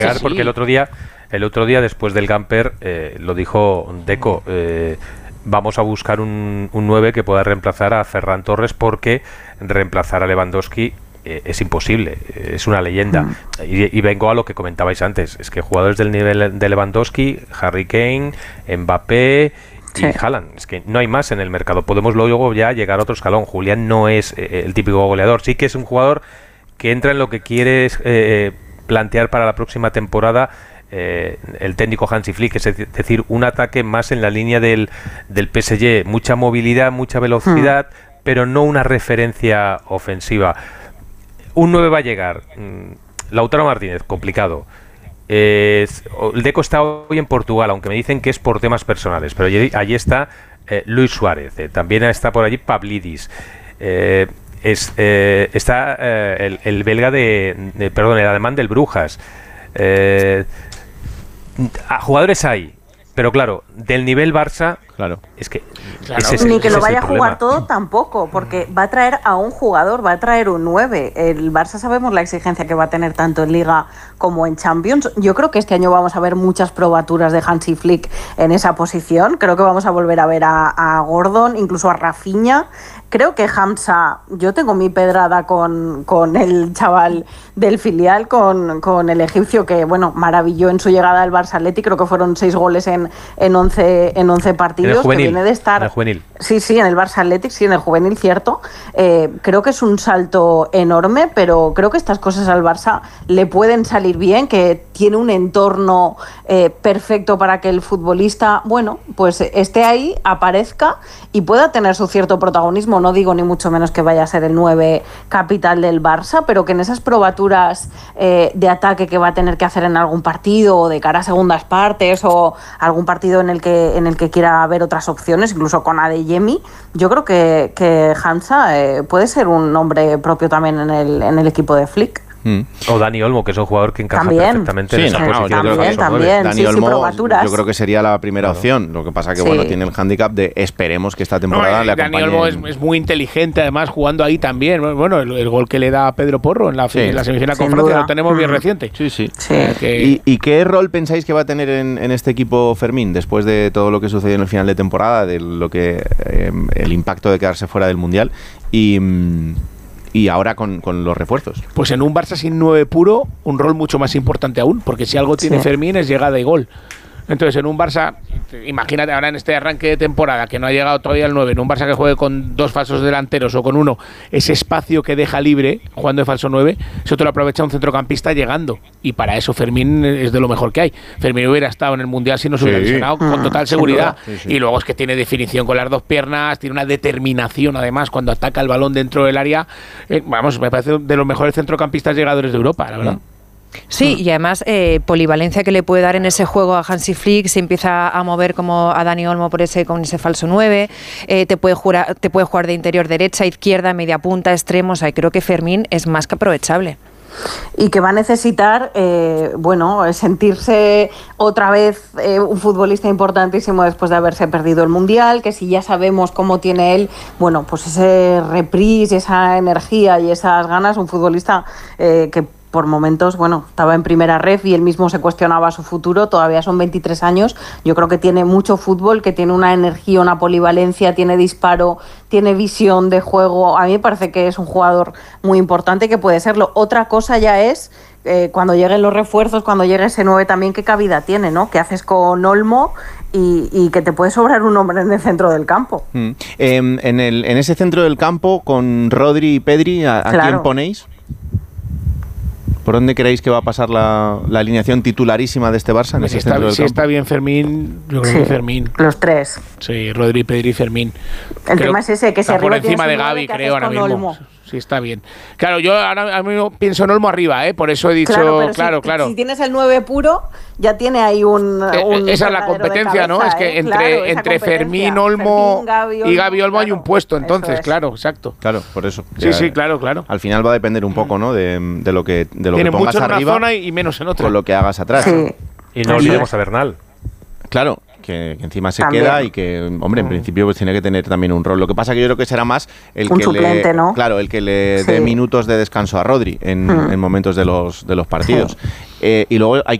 porque el otro día después del Gamper lo dijo Deco, vamos a buscar un 9 que pueda reemplazar a Ferran Torres, porque reemplazar a Lewandowski es imposible, es una leyenda. Y vengo a lo que comentabais antes, es que jugadores del nivel de Lewandowski, Harry Kane, Mbappé y Haaland, es que no hay más en el mercado. Podemos luego ya llegar a otro escalón. Julián no es el típico goleador, sí que es un jugador que entra en lo que quieres plantear para la próxima temporada el técnico Hansi Flick, es decir, un ataque más en la línea del PSG, mucha movilidad, mucha velocidad, pero no una referencia ofensiva. Un 9 va a llegar. Lautaro Martínez, complicado. El Deco está hoy en Portugal, aunque me dicen que es por temas personales, pero allí está Luis Suárez, también está por allí Pavlidis, está el belga el alemán del Brujas. Jugadores hay, pero claro, del nivel Barça, es que ni que lo vaya a jugar todo tampoco, porque va a traer a un jugador, va a traer un 9. El Barça sabemos la exigencia que va a tener tanto en Liga como en Champions. Yo creo que este año vamos a ver muchas probaturas de Hansi Flick en esa posición. Creo que vamos a volver a ver a Gordon, incluso a Rafinha. Creo que Hamza, yo tengo mi pedrada con el chaval del filial, con el egipcio, que bueno, maravilló en su llegada al Barça Athletic. Creo que fueron 6 goles en 11 partidos. En el juvenil, que viene de estar, en el juvenil. Sí, en el Barça Athletic, sí, en el juvenil, cierto. Creo que es un salto enorme, pero creo que estas cosas al Barça le pueden salir bien, que tiene un entorno perfecto para que el futbolista, bueno, pues esté ahí, aparezca y pueda tener su cierto protagonismo. No digo ni mucho menos que vaya a ser el 9 capital del Barça, pero que en esas probaturas de ataque que va a tener que hacer en algún partido, o de cara a segundas partes, o algún partido en el que quiera ver otras opciones, incluso con Adeyemi, yo creo que Hansa puede ser un nombre propio también en el equipo de Flick. O Dani Olmo, que es un jugador que encaja perfectamente en esa posición. También, Dani Olmo, yo creo que sería la primera opción. Lo que pasa que bueno, tiene el hándicap de esperemos que esta temporada le acompañe. Dani Olmo es muy inteligente, además, jugando ahí también. Bueno, el gol que le da a Pedro Porro en la semifinal con Francia lo tenemos bien reciente. Sí. ¿Y qué rol pensáis que va a tener en este equipo Fermín después de todo lo que sucedió en el final de temporada, de lo que el impacto de quedarse fuera del Mundial y ahora con los refuerzos? Pues en un Barça sin 9 puro, un rol mucho más importante aún, porque si algo tiene Fermín es llegada y gol. Entonces en un Barça, imagínate ahora en este arranque de temporada que no ha llegado todavía el 9, en un Barça que juegue con 2 falsos delanteros o con uno, ese espacio que deja libre jugando de falso 9, eso te lo aprovecha un centrocampista llegando, y para eso Fermín es de lo mejor que hay. Fermín hubiera estado en el Mundial si no se hubiera lesionado con total seguridad, y luego es que tiene definición con las 2 piernas, tiene una determinación además cuando ataca el balón dentro del área. Vamos, me parece de los mejores centrocampistas llegadores de Europa, la verdad. Sí, y además polivalencia que le puede dar en ese juego a Hansi Flick, se empieza a mover como a Dani Olmo con ese falso 9, te puede jugar de interior derecha, izquierda, media punta, extremo. O sea, creo que Fermín es más que aprovechable. Y que va a necesitar, sentirse otra vez un futbolista importantísimo después de haberse perdido el Mundial, que si ya sabemos cómo tiene él, bueno, pues ese reprise, esa energía y esas ganas, un futbolista que por momentos, bueno, estaba en primera ref y él mismo se cuestionaba su futuro, todavía son 23 años, yo creo que tiene mucho fútbol, que tiene una energía, una polivalencia, tiene disparo, tiene visión de juego. A mí me parece que es un jugador muy importante, que puede serlo. Otra cosa ya es cuando lleguen los refuerzos, cuando llegue ese 9 también, qué cabida tiene, ¿no? ¿Qué haces con Olmo? Y que te puede sobrar un hombre en el centro del campo. En ese centro del campo, con Rodri y Pedri, ¿a quién ponéis? ¿Por dónde creéis que va a pasar la alineación titularísima de este Barça? Si está bien Fermín, yo creo que Fermín. Los 3. Sí, Rodri, Pedri y Fermín. El tema es ese, que se por encima de Gavi, creo, ahora mismo. Olmo. Sí, está bien. Claro, yo ahora mismo pienso en Olmo arriba, por eso he dicho, claro. Si tienes el 9 puro, ya tiene ahí un esa es la competencia, ¿no? Es que entre Fermín, Olmo y Gavi Olmo hay un puesto, entonces, claro, exacto. Claro, por eso. Sí, claro. Al final va a depender un poco, ¿no? De lo que pongas mucho arriba en una zona y menos en otra. Con lo que hagas atrás. Sí. Y no olvidemos a Bernal. Claro, que encima se queda y que, hombre, en principio pues tiene que tener también un rol. Lo que pasa que yo creo que será más el suplente, ¿no? Claro, el que le dé minutos de descanso a Rodri en momentos de los partidos. Y luego hay